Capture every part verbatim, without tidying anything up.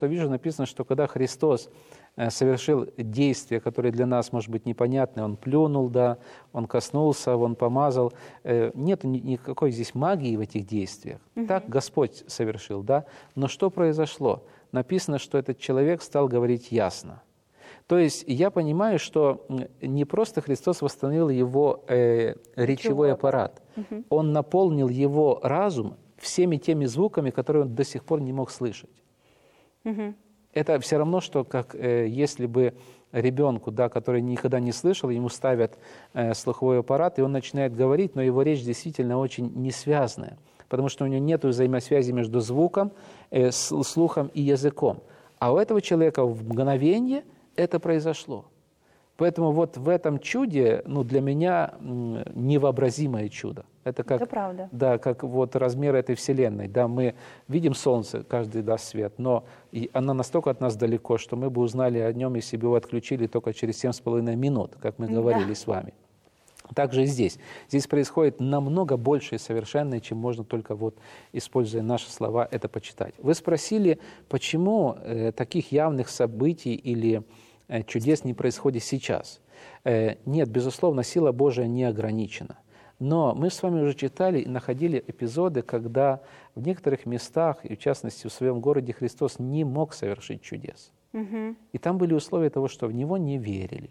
Вижу, написано, что когда Христос совершил действия, которые для нас, может быть, непонятны, Он плюнул, да, Он коснулся, Он помазал. Нет никакой здесь магии в этих действиях. Угу. Так Господь совершил, да. Но что произошло? Написано, что этот человек стал говорить ясно. То есть я понимаю, что не просто Христос восстановил его э, речевой аппарат, угу. Он наполнил его разум всеми теми звуками, которые он до сих пор не мог слышать. Угу. Это все равно, что как э, если бы ребенку, да, который никогда не слышал, ему ставят э, слуховой аппарат, и он начинает говорить, но его речь действительно очень несвязная, потому что у него нет взаимосвязи между звуком, э, слухом и языком. А у этого человека в мгновение это произошло. Поэтому вот в этом чуде, ну, для меня невообразимое чудо. Это как, это правда. Да, как вот размер этой Вселенной. Да, мы видим Солнце, каждый даст свет, но оно настолько от нас далеко, что мы бы узнали о нем, если бы его отключили только через семь с половиной минут, как мы говорили да. с вами. Также и здесь. Здесь происходит намного больше и совершенное, чем можно только вот, используя наши слова, это почитать. Вы спросили, почему э, таких явных событий или э, чудес не происходит сейчас. Э, нет, безусловно, сила Божия не ограничена. Но мы с вами уже читали и находили эпизоды, когда в некоторых местах, и в частности в своем городе, Христос не мог совершить чудес. Угу. И там были условия того, что в Него не верили.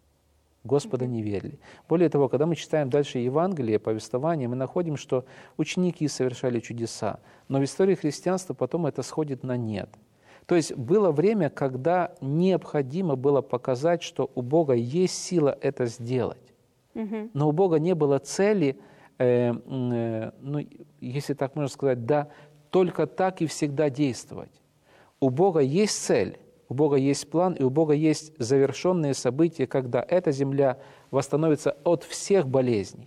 Господа не верили. Более того, когда мы читаем дальше Евангелие, повествование, мы находим, что ученики совершали чудеса, но в истории христианства потом это сходит на нет. То есть было время, когда необходимо было показать, что у Бога есть сила это сделать. Угу. Но у Бога не было цели, э, э, ну, если так можно сказать, да, только так и всегда действовать. У Бога есть цель. У Бога есть план, и у Бога есть завершенные события, когда эта земля восстановится от всех болезней.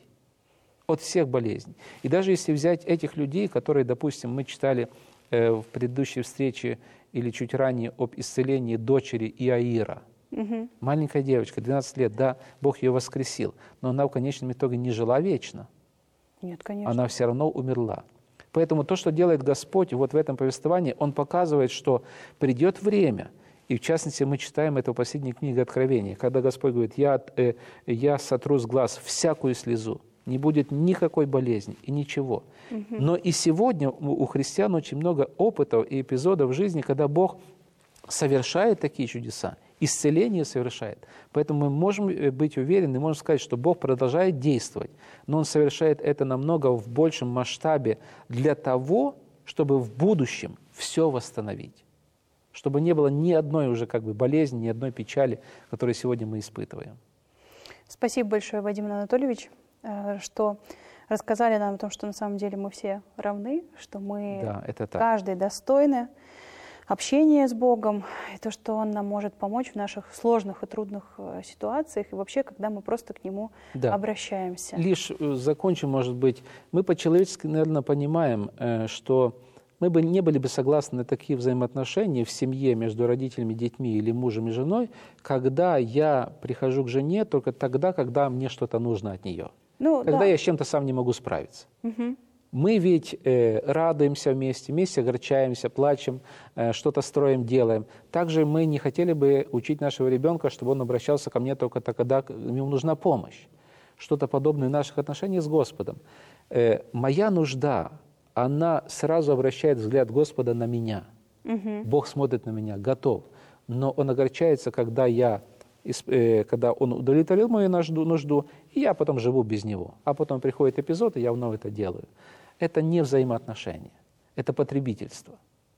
От всех болезней. И даже если взять этих людей, которые, допустим, мы читали э, в предыдущей встрече или чуть ранее об исцелении дочери Иаира. Угу. Маленькая девочка, двенадцать лет, да, Бог ее воскресил, но она в конечном итоге не жила вечно. Нет, конечно. Она все равно умерла. Поэтому то, что делает Господь вот в этом повествовании, Он показывает, что придет время. И в частности, мы читаем это в последней книге Откровения, когда Господь говорит, я, э, я сотру с глаз всякую слезу, не будет никакой болезни и ничего. Угу. Но и сегодня у христиан очень много опытов и эпизодов в жизни, когда Бог совершает такие чудеса, исцеление совершает. Поэтому мы можем быть уверены, можем сказать, что Бог продолжает действовать, но Он совершает это намного в большем масштабе для того, чтобы в будущем все восстановить. Чтобы не было ни одной уже как бы болезни, ни одной печали, которую сегодня мы испытываем. Спасибо большое, Вадим Анатольевич, что рассказали нам о том, что на самом деле мы все равны, что мы да, это так. Каждый достойны общения с Богом, и то, что Он нам может помочь в наших сложных и трудных ситуациях, и вообще, когда мы просто к Нему да. обращаемся. Лишь закончим, может быть, мы по-человечески, наверное, понимаем, что мы бы не были бы согласны на такие взаимоотношения в семье между родителями, детьми или мужем и женой, когда я прихожу к жене только тогда, когда мне что-то нужно от нее. Ну, когда да. я с чем-то сам не могу справиться. Угу. Мы ведь э, радуемся вместе, вместе огорчаемся, плачем, э, что-то строим, делаем. Также мы не хотели бы учить нашего ребенка, чтобы он обращался ко мне только тогда, когда ему нужна помощь. Что-то подобное в наших отношениях с Господом. Э, моя нужда, она сразу обращает взгляд Господа на меня. Угу. Бог смотрит на меня, готов. Но Он огорчается, когда, я, э, когда Он удовлетворил мою нужду, нужду, и я потом живу без Него. А потом приходит эпизод, и я вновь это делаю. Это не взаимоотношения, это потребительство.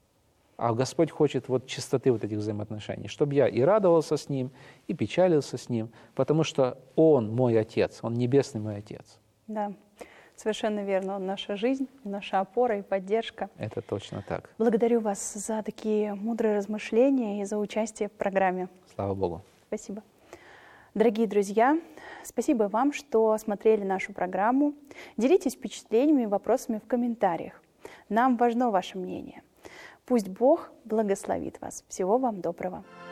А Господь хочет вот чистоты вот этих взаимоотношений, чтобы я и радовался с Ним, и печалился с Ним, потому что Он мой Отец, Он небесный мой Отец. Да. Совершенно верно. Он наша жизнь, наша опора и поддержка. Это точно так. Благодарю вас за такие мудрые размышления и за участие в программе. Слава Богу. Спасибо. Дорогие друзья, спасибо вам, что смотрели нашу программу. Делитесь впечатлениями и вопросами в комментариях. Нам важно ваше мнение. Пусть Бог благословит вас. Всего вам доброго.